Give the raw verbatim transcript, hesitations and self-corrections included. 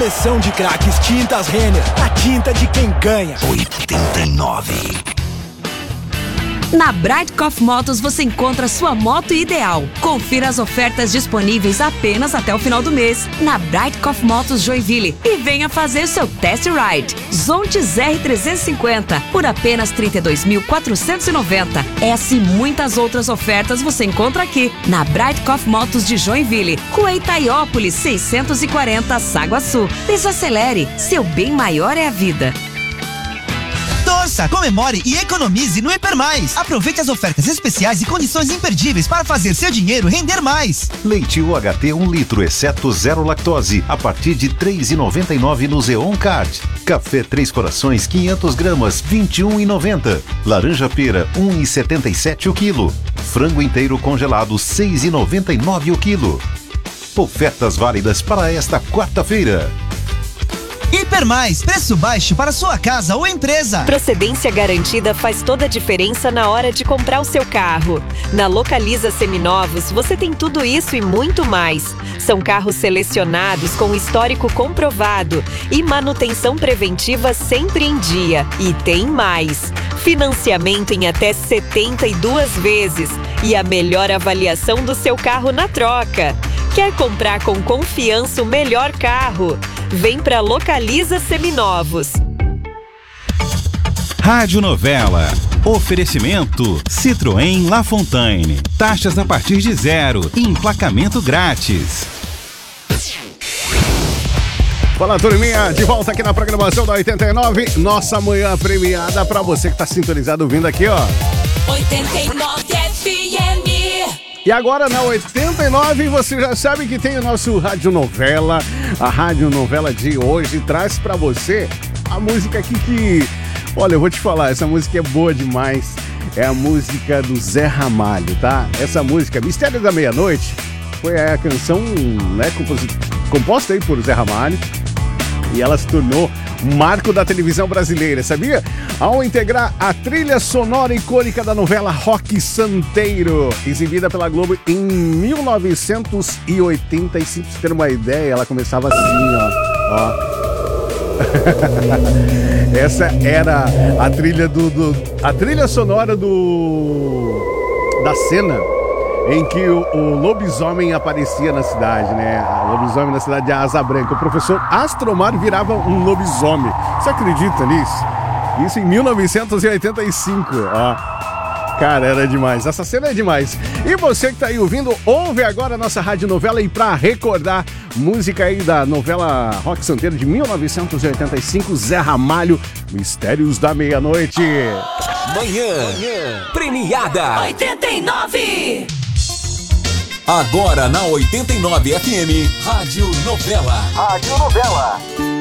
Coleção de craques Tintas Renner, a tinta de quem ganha. oitenta e nove. Na Brightcoff Motos você encontra sua moto ideal. Confira as ofertas disponíveis apenas até o final do mês na Brightcoff Motos Joinville e venha fazer seu test ride. Zontes R trezentos e cinquenta por apenas trinta e dois mil quatrocentos e noventa. Essa e muitas outras ofertas você encontra aqui na Brightcoff Motos de Joinville, Rua Itaiópolis seiscentos e quarenta, Saguaçu. Desacelere, seu bem maior é a vida. Torça, comemore e economize no Hipermais. Aproveite as ofertas especiais e condições imperdíveis para fazer seu dinheiro render mais. Leite U H T um litro, exceto zero lactose, a partir de três reais e noventa e nove no Zeon Card. Café Três Corações, quinhentas gramas, vinte e um reais e noventa centavos. Laranja pera, um real e setenta e sete o quilo. Frango inteiro congelado, seis reais e noventa e nove o quilo. Ofertas válidas para esta quarta-feira. Hipermais, preço baixo para sua casa ou empresa. Procedência garantida faz toda a diferença na hora de comprar o seu carro. Na Localiza Seminovos você tem tudo isso e muito mais. São carros selecionados com histórico comprovado e manutenção preventiva sempre em dia. E tem mais. Financiamento em até setenta e duas vezes e a melhor avaliação do seu carro na troca. Quer comprar com confiança o melhor carro? Vem pra Localiza Seminovos. Rádio Novela. Oferecimento Citroën La Fontaine. Taxas a partir de zero e emplacamento grátis. Fala, turminha, de volta aqui na programação da oitenta e nove. Nossa manhã premiada pra você que tá sintonizado vindo aqui, ó. oitenta e nove F M. E agora na oitenta e nove você já sabe que tem o nosso Rádio Novela. A Rádio Novela de hoje traz pra você a música aqui que... Olha, eu vou te falar, essa música é boa demais. É a música do Zé Ramalho, tá? Essa música, Mistério da Meia-Noite, foi a canção, né, composta aí por Zé Ramalho. E ela se tornou um marco da televisão brasileira, sabia? Ao integrar a trilha sonora icônica da novela Roque Santeiro, exibida pela Globo em mil novecentos e oitenta e cinco. Pra você ter uma ideia, ela começava assim, ó. ó. Essa era a trilha do, do a trilha sonora do da cena em que o, o lobisomem aparecia na cidade, né? O lobisomem na cidade de Asa Branca. O professor Astromar virava um lobisomem. Você acredita nisso? Isso em mil novecentos e oitenta e cinco, ó. Cara, era demais. Essa cena é demais. E você que tá aí ouvindo, ouve agora a nossa Rádio Novela. E pra recordar, música aí da novela Roque Santeiro de mil novecentos e oitenta e cinco, Zé Ramalho, Mistérios da Meia-Noite. Manhã, Manhã premiada oitenta e nove. Agora na oitenta e nove F M, Rádio Novela. Rádio Novela.